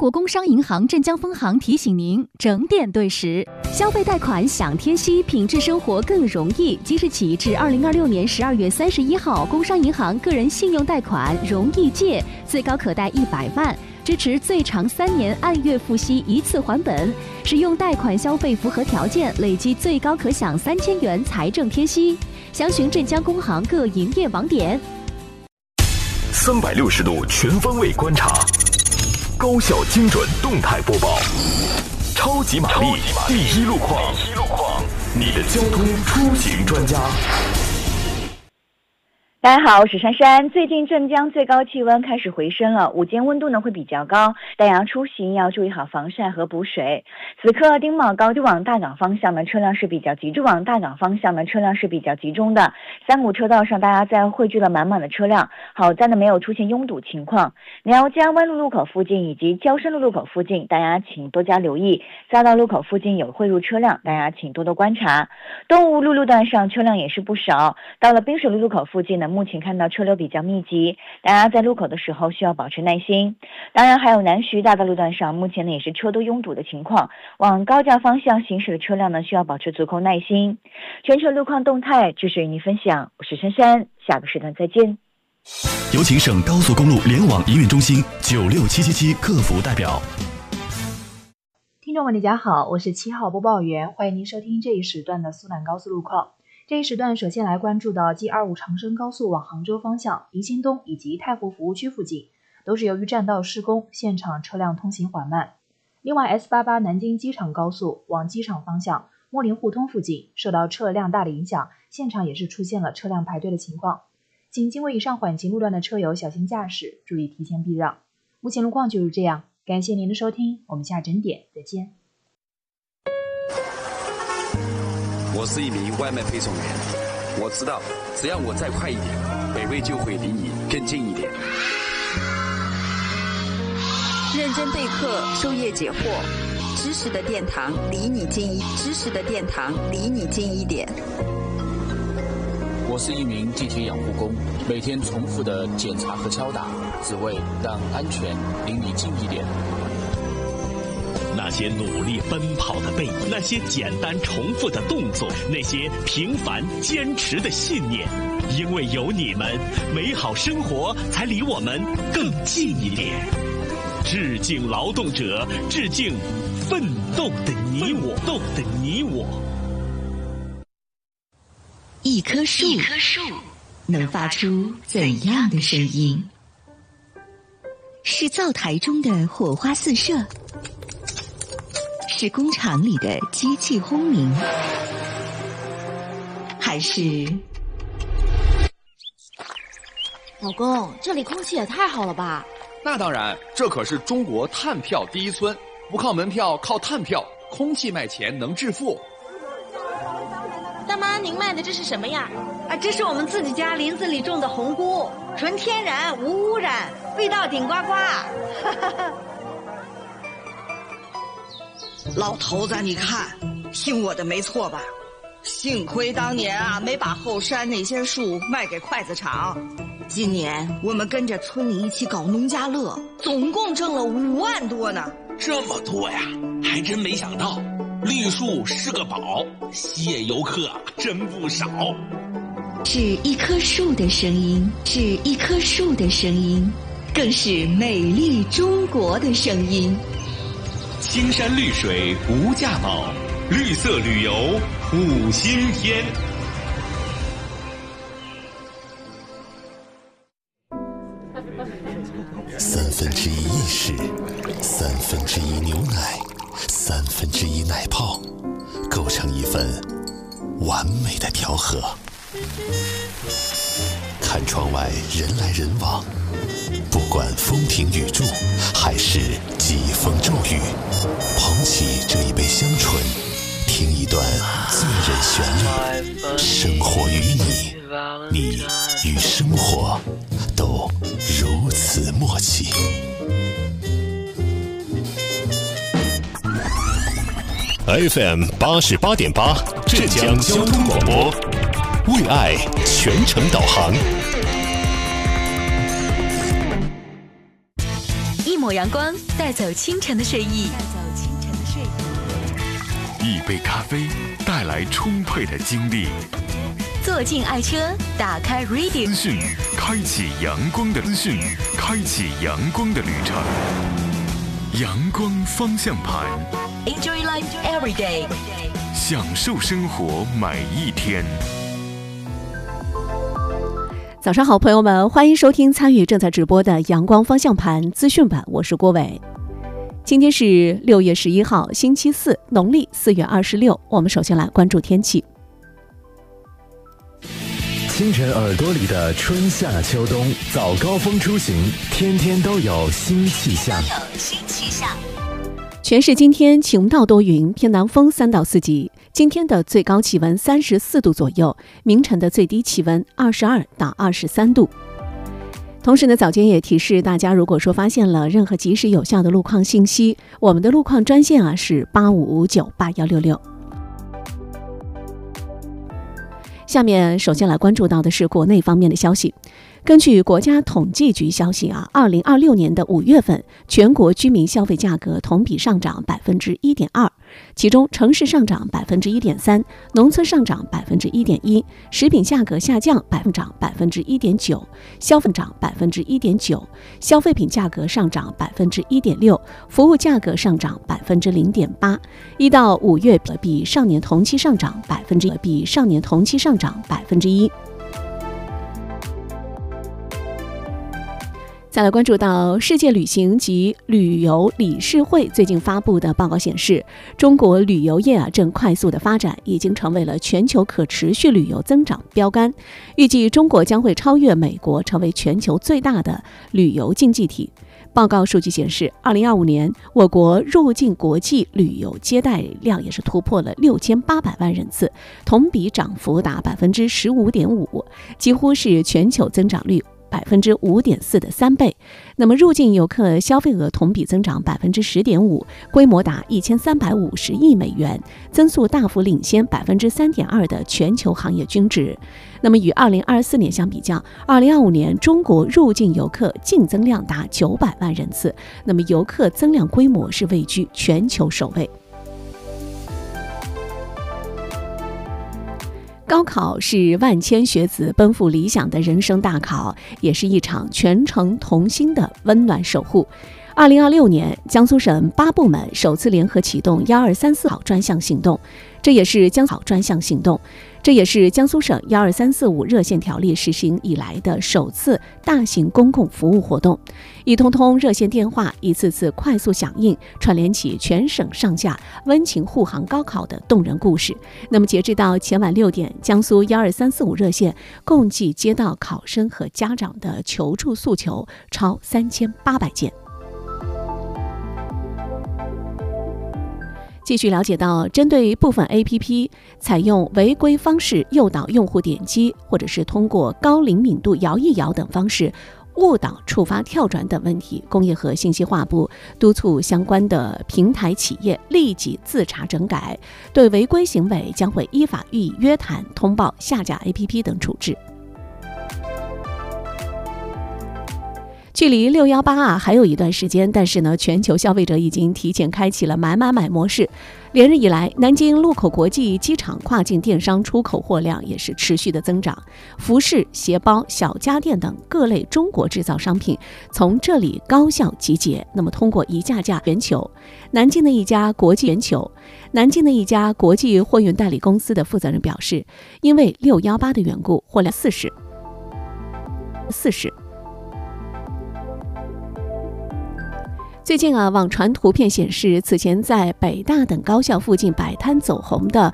国工商银行镇江分行提醒您整点对时，消费贷款享贴息，品质生活更容易。即日起至2026年12月31号，工商银行个人信用贷款容易借，最高可贷100万，支持最长3年按月付息一次还本。使用贷款消费符合条件，累计最高可享3000元财政贴息。详询镇江工行各营业网点。 360度全方位观察，高效精准动态播报，超级玛丽第一路况，你的交通出行专家。 大家好，我是珊珊。最近镇江最高气温开始回升了，午间温度呢会比较高，大家出行要注意好防晒和补水。此刻丁卯高地往大港方向的车辆是比较集中的，三股车道上大家在汇聚了满满的车辆，好在呢没有出现拥堵情况。苗家湾路路口附近以及礁山路路口附近，大家请多加留意。匝道路口附近有汇入车辆，大家请多多观察。东吴路路段上车辆也是不少，到了滨水路路口附近呢，目前看到车流比较密集，大家在路口的时候需要保持耐心。当然还有南徐大道路段上，目前呢也是车多拥堵的情况，往高架方向行驶的车辆呢需要保持足够耐心。全程路况动态支持与您分享，我是珊珊，下个时段再见。 有请省高速公路联网营运中心96777客服代表。 听众们大家好，我是7号播报员，欢迎您收听这一时段的苏南高速路况。这一时段首先来关注到 G25 长深高速往杭州方向宜兴东以及太湖服务区附近，都是由于占道施工，现场车辆通行缓慢。另外 S88 南京机场高速往机场方向莫林互通附近受到车辆大的影响，现场也是出现了车辆排队的情况，请经过以上缓行路段的车友小心驾驶，注意提前避让。目前路况就是这样，感谢您的收听，我们下整点再见。 我是一名外卖配送员，我知道只要我再快一点，北魏就会离你更近一点。 认真备课，授业解惑，知识的殿堂离你近一点。 我是一名地铁养护工，每天重复的检查和敲打，只为让安全离你近一点。 那些努力奔跑的背影，那些简单重复的动作，那些平凡坚持的信念，因为有你们，美好生活才离我们更近一点。致敬劳动者，致敬奋斗的你我。 一棵树能发出怎样的声音？是灶台中的火花四射，是工厂里的机器轰鸣，还是…… 老公，这里空气也太好了吧？ 那当然，这可是中国碳票第一村，不靠门票，靠碳票，空气卖钱能致富。 大妈，您卖的这是什么呀？ 这是我们自己家林子里种的红菇，纯天然无污染，味道顶呱呱。 老头子，你看，听我的没错吧？幸亏当年没把后山那些树卖给筷子厂。今年我们跟着村里一起搞农家乐，总共挣了5万多呢。 这么多呀，还真没想到，绿树是个宝，吸引游客真不少。 是一棵树的声音，更是美丽中国的声音。 青山绿水无价宝，绿色旅游5星天。 1/3意式，1/3牛奶，1/3奶泡，构成一份完美的调和。看窗外人来人往，不管风停雨住还是疾风骤雨，捧起这一杯香醇，听一段醉人旋律。生活与你，你与生活都如此默契。 FM 88.8浙江交通广播，为爱全程导航。 一抹阳光，带走清晨的睡意。 一杯咖啡，带来充沛的精力。 坐进爱车，打开 Radio 资讯，开启阳光的资讯，开启阳光的旅程。阳光方向盘 ，Enjoy life every day， 享受生活每一天。 早上好，朋友们，欢迎收听参与正在直播的阳光方向盘资讯版，我是郭伟。今天是6月11号，星期四，农历4月26。我们首先来关注天气。 清晨耳朵里的春夏秋冬，早高峰出行，天天都有新气象。 全市今天晴到多云，偏南风3到4级。今天的最高气温34度左右，明晨的最低气温22到23度。同时呢，早间也提示大家，如果说发现了任何及时有效的路况信息，我们的路况专线是85598166。下面首先来关注到的是国内方面的消息。根据国家统计局消息2026年的5月份，全国居民消费价格同比上涨 1.2%， 其中城市上涨 1.3%， 农村上涨 1.1%， 食品价格下降涨 1.9%， 消费涨 1.9%， 消费品价格上涨 1.6%， 服务价格上涨 0.8%。 1到5月比上年同期上涨 1%。再来关注到世界旅行及旅游理事会最近发布的报告显示，中国旅游业正快速的发展，已经成为了全球可持续旅游增长标杆。预计中国将会超越美国，成为全球最大的旅游经济体。报告数据显示，2025年我国入境国际旅游接待量也是突破了6800万人次，同比涨幅达 15.5%， 几乎是全球增长率5.4%的3倍。那么入境游客消费额同比增长 10.5%， 规模达1350亿美元，增速大幅领先 3.2% 的全球行业均值。那么与2024年相比较，2025年中国入境游客净增量达900万人次，那么游客增量规模是位居全球首位。高考是万千学子奔赴理想的人生大考，也是一场全城同心的温暖守护。2026年，江苏省8部门首次联合启动1234考专项行动，这也是江苏省12345热线条例实行以来的首次大型公共服务活动。一通通热线电话，一次次快速响应，串联起全省上下温情护航高考的动人故事。那么截至到前晚6点，江苏12345热线共计接到考生和家长的求助诉求超3800件。继续了解到，针对部分 APP 采用违规方式诱导用户点击，或者是通过高灵敏度摇一摇等方式误导触发跳转等问题，工业和信息化部督促相关的平台企业立即自查整改，对违规行为将会依法予以约谈、通报、下架 APP 等处置。距离618还有一段时间，但是呢，全球消费者已经提前开启了买模式。连日以来，南京禄口国际机场跨境电商出口货量也是持续的增长，服饰、鞋包、小家电等各类中国制造商品从这里高效集结。那么通过一架架全球，南京的一家国际货运代理公司的负责人表示，因为618的缘故，货量40。最近网传图片显示，此前在北大等高校附近摆摊走红的